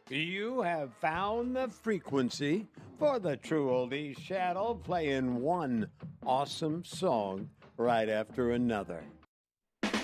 You have found the frequency for the True Oldies channel, playing one awesome song right after another.